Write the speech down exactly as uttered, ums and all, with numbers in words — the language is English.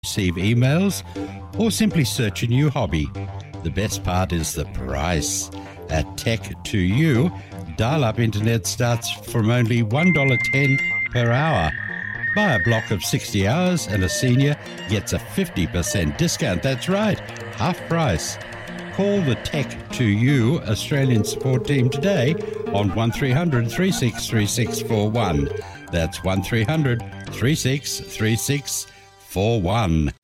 receive emails, or simply search a new hobby. The best part is the price. At Tech to You, dial-up internet starts from only one dollar ten per hour. Buy a block of sixty hours and a senior gets a fifty percent discount. That's right, half price. Call the Tech to You Australian support team today on one three hundred, three six three six four one. That's one three hundred, three six three six four one.